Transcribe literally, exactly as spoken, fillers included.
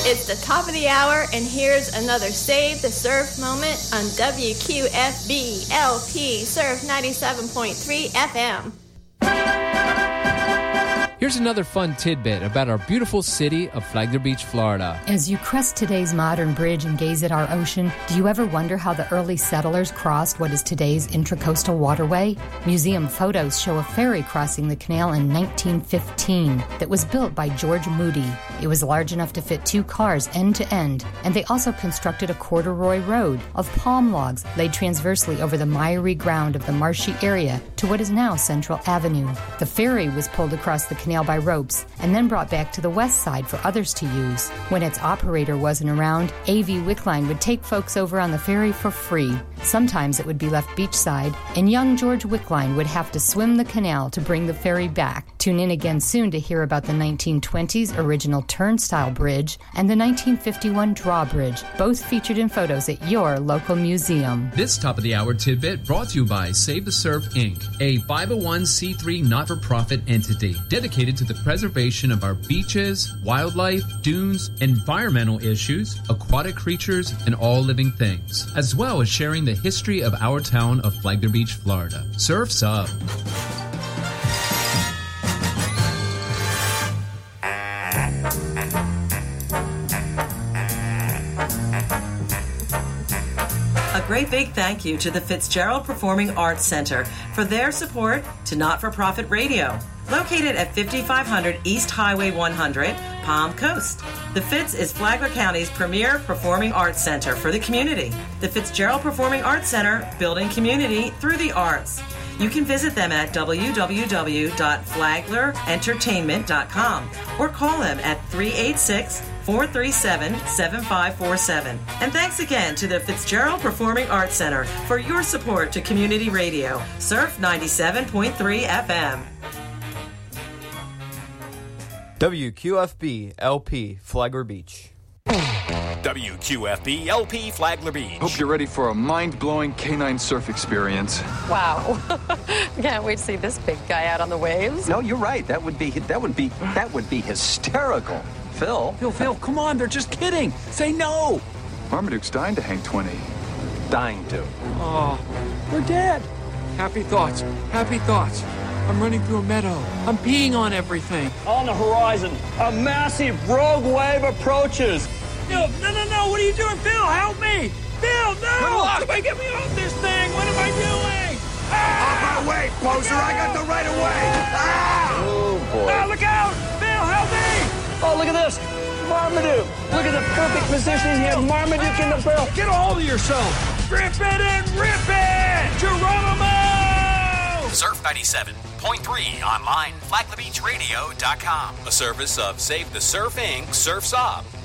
It's the top of the hour, and here's another Save the Surf moment on W Q F B L P Surf ninety-seven point three F M. Here's another fun tidbit about our beautiful city of Flagler Beach, Florida. As you crest today's modern bridge and gaze at our ocean, do you ever wonder how the early settlers crossed what is today's intracoastal waterway? Museum photos show a ferry crossing the canal in nineteen fifteen that was built by George Moody. It was large enough to fit two cars end to end, and they also constructed a corduroy road of palm logs laid transversely over the miry ground of the marshy area to what is now Central Avenue. The ferry was pulled across the canal by ropes and then brought back to the west side for others to use. When its operator wasn't around, A V Wickline would take folks over on the ferry for free. Sometimes it would be left beachside, and young George Wickline would have to swim the canal to bring the ferry back. Tune in again soon to hear about the nineteen twenties original turnstile bridge and the nineteen fifty-one drawbridge, both featured in photos at your local museum. This top of the hour tidbit brought to you by Save the Surf Incorporated, a five oh one c three not-for-profit entity dedicated to the preservation of our beaches, wildlife, dunes, environmental issues, aquatic creatures, and all living things, as well as sharing the history of our town of Flagler Beach, Florida. Surf's up. A great big thank you to the Fitzgerald Performing Arts Center for their support to Not-for-Profit Radio, located at fifty-five hundred East Highway one hundred, Palm Coast. The Fitz is Flagler County's premier performing arts center for the community. The Fitzgerald Performing Arts Center, building community through the arts. You can visit them at w w w dot flagler entertainment dot com or call them at three eight six, four three seven, seven five four seven. And thanks again to the Fitzgerald Performing Arts Center for your support to community radio. Surf ninety-seven point three F M. W Q F B L P Flagler Beach. W Q F B L P Flagler Beach. Hope you're ready for a mind-blowing canine surf experience. Wow. Can't wait to see this big guy out on the waves. No, you're right. That would be that would be that would be hysterical. Phil. Phil, Phil, come on, they're just kidding. Say no. Marmaduke's dying to hang twenty. Dying to. Oh, we're dead. Happy thoughts. Happy thoughts. I'm running through a meadow. I'm peeing on everything. On the horizon, a massive rogue wave approaches. No, no, no, no. What are you doing, Phil? Help me. Phil, no. Somebody get me off this thing. What am I doing? Ah! Off my way, poser. I got the right of way. Ah! Oh, boy. Ah, look out. Phil, help me. Oh, look at this. Marmaduke. Look at the perfect position. He has Marmaduke in the barrel. Get a hold of yourself. Rip it and rip it. Geronimo. Surf ninety-seven point three online, flagler beach radio dot com. A service of Save the Surf Incorporated. Surf's Up.